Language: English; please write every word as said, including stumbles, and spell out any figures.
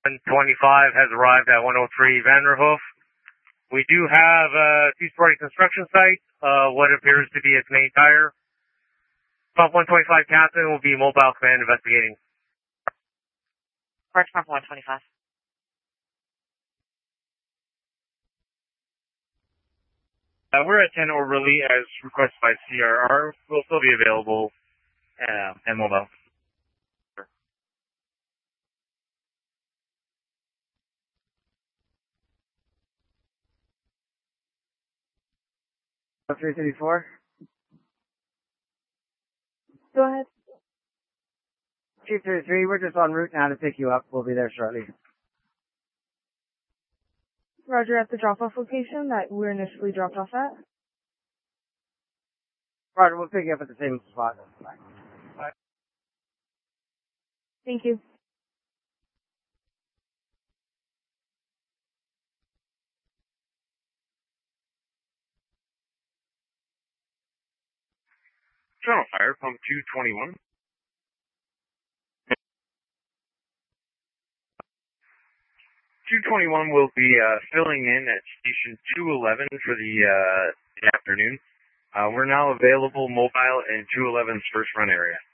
one twenty-five has arrived at one oh three Vanderhoof. We do have a two-story construction site, uh, what appears to be its main tire. Pump one twenty-five captain will be mobile command investigating. Park Pump one twenty-five. Uh, we're at ten Overly as requested by C R R. We'll still be available uh, and mobile. three thirty-four. Go ahead. two thirty-three, we're just en route now to pick you up. We'll be there shortly. Roger, at the drop-off location that we were initially dropped off at. Roger, we'll pick you up at the same spot. Bye. Bye. Thank you. Toronto Fire, pump two twenty-one. two twenty-one will be uh, filling in at station two eleven for the, uh, the afternoon. Uh, we're now available mobile in two eleven's first run area.